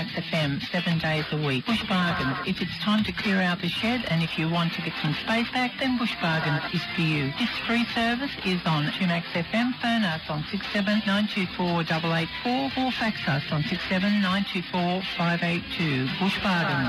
Max FM 7 days a week. Bush Bargains. If it's time to clear out the shed and if you want to get some space back, then Bush Bargains is for you. This free service is on Max FM. Phone us on 67924884 or fax us on 67924 Bush Bargains.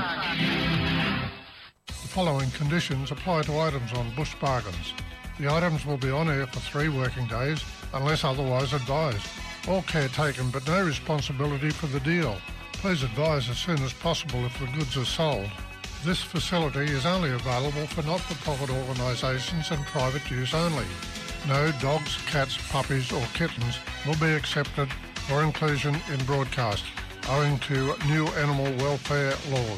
The following conditions apply to items on Bush Bargains. The items will be on air for 3 working days unless otherwise advised. All care taken but no responsibility for the deal. Please advise as soon as possible if the goods are sold. This facility is only available for not-for-profit organisations and private use only. No dogs, cats, puppies or kittens will be accepted for inclusion in broadcast, owing to new animal welfare laws.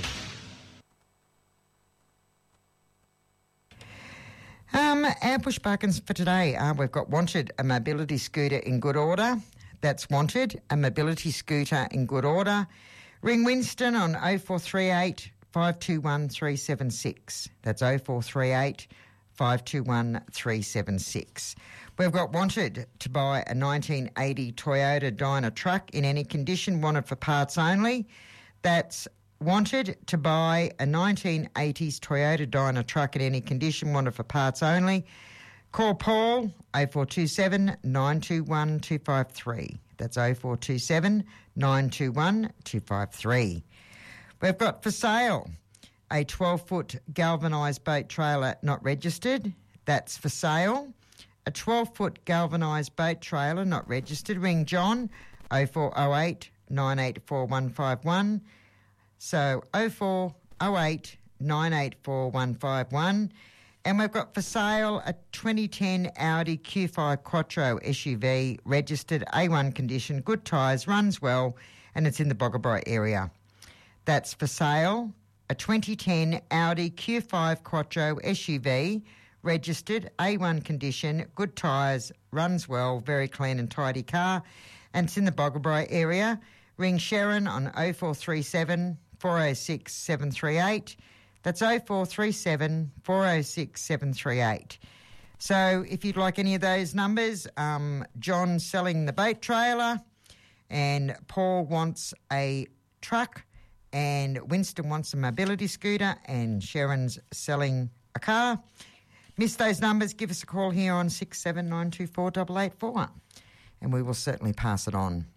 Our Bush Bargains for today, we've got Wanted, a mobility scooter in good order. That's Wanted, a mobility scooter in good order. Ring Winston on 0438 521 376. That's 0438 521 376. We've got Wanted to buy a 1980 Toyota Dyna truck in any condition, wanted for parts only. That's Wanted to buy a 1980s Toyota Dyna truck in any condition, wanted for parts only. Call Paul 0427 921 253. That's 0427 921 253. We've got for sale a 12-foot galvanised boat trailer not registered. That's for sale. A 12-foot galvanised boat trailer not registered. Ring John 0408 984 151. So 0408 984 151. And we've got for sale a 2010 Audi Q5 Quattro SUV, registered A1 condition, good tyres, runs well, and it's in the Bogabri area. That's for sale, a 2010 Audi Q5 Quattro SUV, registered A1 condition, good tyres, runs well, very clean and tidy car, and it's in the Bogabri area. Ring Sharon on 0437 406 738. That's 0437 406 738. So if you'd like any of those numbers, John's selling the boat trailer and Paul wants a truck and Winston wants a mobility scooter and Sharon's selling a car. Miss those numbers, give us a call here on 67924884 and we will certainly pass it on.